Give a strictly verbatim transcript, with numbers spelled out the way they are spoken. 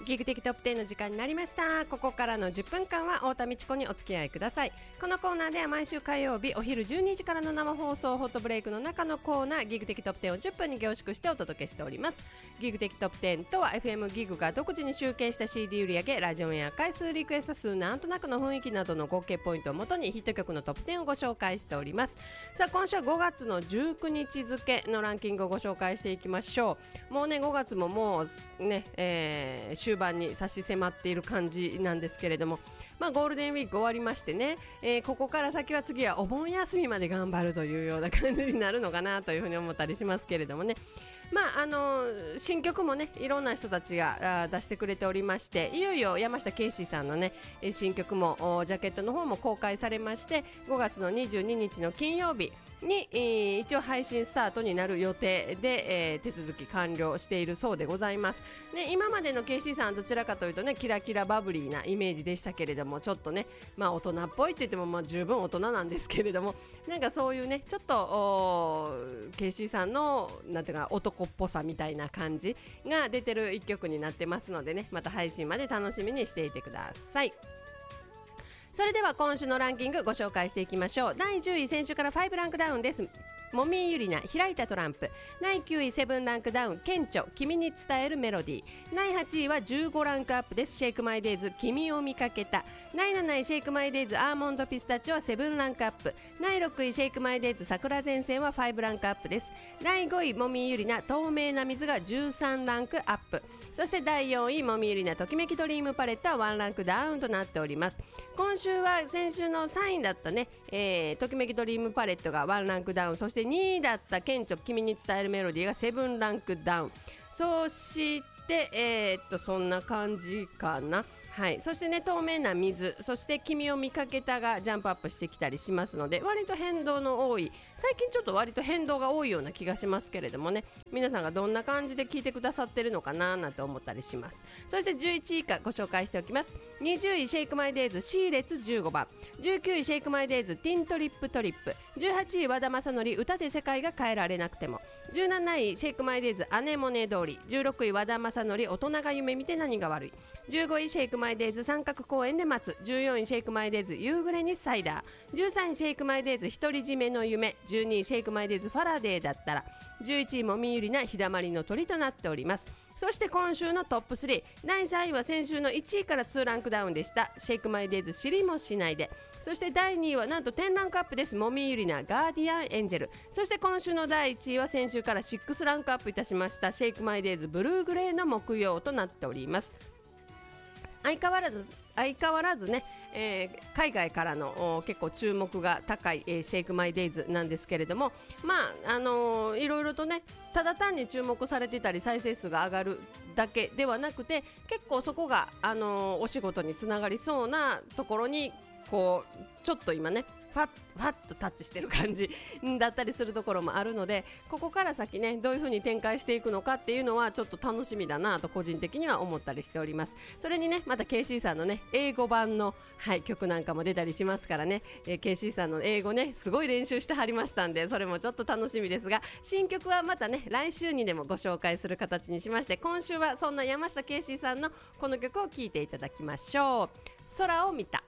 ギグ的トップテンの時間になりました。ここからのじゅっぷんかんは太田美智子にお付き合いください。このコーナーでは毎週火曜日お昼じゅうにじからの生放送ホットブレイクの中のコーナーギグ的トップテンをじゅっぷんに凝縮してお届けしております。ギグ的トップテンとは エフエム ギグが独自に集計した シーディー 売上、ラジオや回数、リクエスト数、なんとなくの雰囲気などの合計ポイントをもとにヒット曲のトップテンをご紹介しております。さあ今週はごがつのじゅうくにち付のランキングをご紹介していきましょう。もうねごがつももうね、えー、終盤に差し迫っている感じなんですけれども、まあ、ゴールデンウィーク終わりましてね、えー、ここから先は次はお盆休みまで頑張るというような感じになるのかなというふうに思ったりしますけれどもね。まああのー、新曲もねいろんな人たちが出してくれておりまして、いよいよ山下圭史さんのね新曲もジャケットの方も公開されまして、ごがつのにじゅうににちの金曜日に、えー、一応配信スタートになる予定で、えー、手続き完了しているそうでございます、ね、今までの ケーシー さんはどちらかというとねキラキラバブリーなイメージでしたけれども、ちょっとね、まあ、大人っぽいって言ってもまあ十分大人なんですけれども、なんかそういうねちょっと ケーシー さんのなんていうか男っぽさみたいな感じが出てる一曲になってますのでね、また配信まで楽しみにしていてください。それでは今週のランキングご紹介していきましょう。だいじゅうい、先週からごランクダウンです。もみゆりな開いたトランプ。だいきゅうい、セブンランクダウン顕著君に伝えるメロディー。だいはちいはじゅうごランクアップです。シェイクマイデイズ君を見かけた。だいなないシェイクマイデイズアーモンドピスタチオはセブンランクアップ。だいろくいシェイクマイデイズ桜前線はごランクアップです。だいごいもみゆりな透明な水がじゅうさんランクアップ。そしてだいよんいもみゆりなときめきドリームパレットはワンランクダウンとなっております。今週は先週のさんいだったね、えー、ときめきドリームパレットがワンランクダウン、そしてにいだった顕著君に伝えるメロディーがセブンランクダウン。そしてえー、っとそんな感じかな。はい、そしてね透明な水、そして君を見かけたがジャンプアップしてきたりしますので、割と変動の多い、最近ちょっと割と変動が多いような気がしますけれどもね、皆さんがどんな感じで聞いてくださってるのかななんて思ったりします。そしてじゅういちい以下ご紹介しておきます。にじゅういシェイクマイデイズ C 列じゅうごばん、じゅうきゅういシェイクマイデイズティントリップトリップ、じゅうはちい和田正則歌で世界が変えられなくても、じゅうなないシェイクマイデイズアネモネ通り、じゅうろくい和田正則大人が夢見て何が悪い、じゅうごいシェイクマイデイズ三角公園で待つ、じゅうよんいシェイクマイデイズ夕暮れにサイダー、じゅうさんいシェイクマイデイズ独り占めの夢、じゅうにいシェイクマイデイズファラデーだったら、じゅういちいもみゆりな日だまりの鳥となっております。そして今週のトップスリー、だいさんいは先週のいちいからにランクダウンでしたシェイクマイデイズ知りもしないで。そしてだいにいはなんとじゅうランクアップです。もみゆりなガーディアンエンジェル。そして今週のだいいちいは先週からろくランクアップいたしましたシェイクマイデイズブルーグレーの木曜となっております。相変わらず相変わらずね、えー、海外からの結構注目が高い、えー、シェイクマイデイズなんですけれども、まああのー、いろいろとねただ単に注目されてたり再生数が上がるだけではなくて、結構そこが、あのー、お仕事につながりそうなところにこうちょっと今ねファッファッとタッチしてる感じだったりするところもあるので、ここから先ねどういう風に展開していくのかっていうのはちょっと楽しみだなと個人的には思ったりしております。それにねまた ケーシー さんのね英語版の、はい、曲なんかも出たりしますからね、えー、ケーシー さんの英語ねすごい練習してはりましたんで、それもちょっと楽しみですが、新曲はまたね来週にでもご紹介する形にしまして、今週はそんな山下ケーシーさんのこの曲を聴いていただきましょう。空を見た。